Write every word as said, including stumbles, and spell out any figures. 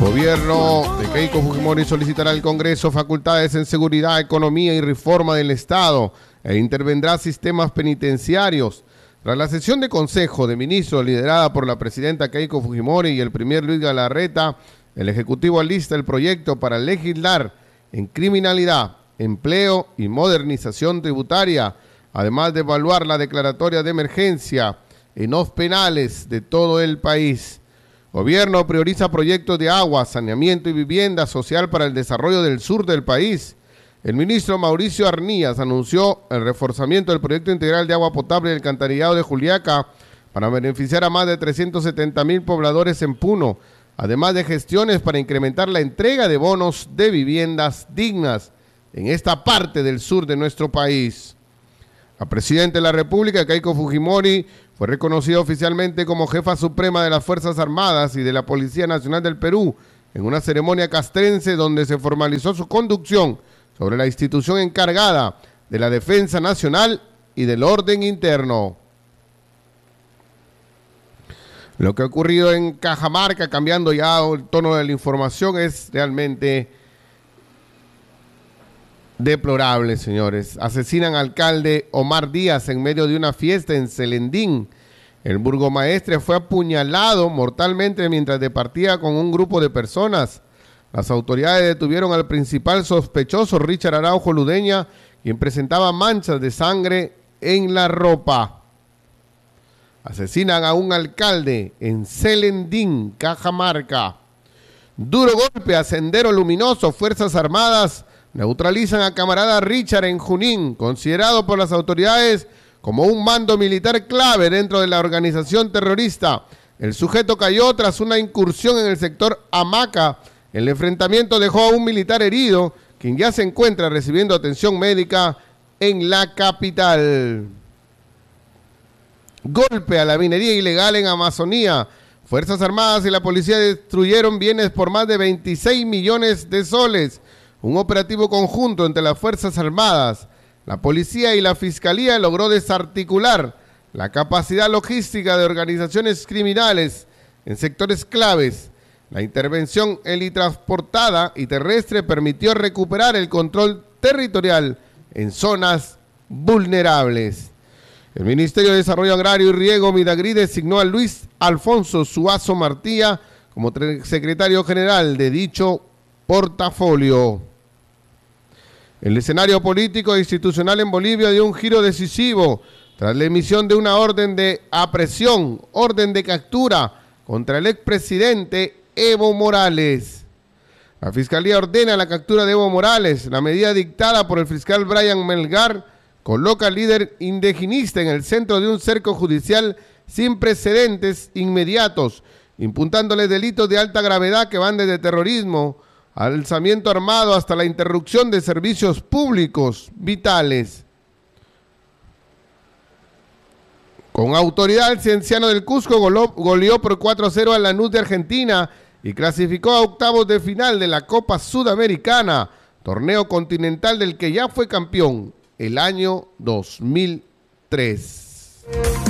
Gobierno de Keiko Fujimori solicitará al Congreso facultades en seguridad, economía y reforma del Estado e intervendrá sistemas penitenciarios. Tras la sesión de Consejo de Ministros liderada por la presidenta Keiko Fujimori y el primer Luis Galarreta, el Ejecutivo alista el proyecto para legislar en criminalidad, empleo y modernización tributaria, además de evaluar la declaratoria de emergencia en los penales de todo el país. Gobierno prioriza proyectos de agua, saneamiento y vivienda social para el desarrollo del sur del país. El ministro Mauricio Arnías anunció el reforzamiento del proyecto integral de agua potable del alcantarillado de Juliaca para beneficiar a más de trescientos setenta mil pobladores en Puno, además de gestiones para incrementar la entrega de bonos de viviendas dignas en esta parte del sur de nuestro país. La presidenta de la República, Keiko Fujimori, fue reconocida oficialmente como jefa suprema de las Fuerzas Armadas y de la Policía Nacional del Perú en una ceremonia castrense donde se formalizó su conducción sobre la institución encargada de la defensa nacional y del orden interno. Lo que ha ocurrido en Cajamarca, cambiando ya el tono de la información, es realmente deplorable, señores. Asesinan al alcalde Omar Díaz en medio de una fiesta en Celendín. El burgomaestre fue apuñalado mortalmente mientras departía con un grupo de personas. Las autoridades detuvieron al principal sospechoso, Richard Araujo Ludeña, quien presentaba manchas de sangre en la ropa. Asesinan a un alcalde en Celendín, Cajamarca. Duro golpe a Sendero Luminoso. Fuerzas Armadas neutralizan a camarada Richard en Junín, considerado por las autoridades como un mando militar clave dentro de la organización terrorista. El sujeto cayó tras una incursión en el sector Hamaca. El enfrentamiento dejó a un militar herido, quien ya se encuentra recibiendo atención médica en la capital. Golpe a la minería ilegal en Amazonía. Fuerzas Armadas y la policía destruyeron bienes por más de veintiséis millones de soles. Un operativo conjunto entre las Fuerzas Armadas, la policía y la Fiscalía logró desarticular la capacidad logística de organizaciones criminales en sectores claves. La intervención helitransportada y terrestre permitió recuperar el control territorial en zonas vulnerables. El Ministerio de Desarrollo Agrario y Riego Midagri designó a Luis Alfonso Suazo Martía como secretario general de dicho portafolio. El escenario político e institucional en Bolivia dio un giro decisivo tras la emisión de una orden de aprehensión, orden de captura contra el expresidente Evo Morales. La Fiscalía ordena la captura de Evo Morales. La medida dictada por el fiscal Brian Melgar coloca al líder indigenista en el centro de un cerco judicial sin precedentes inmediatos, imputándole delitos de alta gravedad que van desde terrorismo, alzamiento armado hasta la interrupción de servicios públicos vitales. Con autoridad, el Cienciano del Cusco goló, goleó por cuatro a cero a Lanús de Argentina y clasificó a octavos de final de la Copa Sudamericana, torneo continental del que ya fue campeón el año dos mil tres.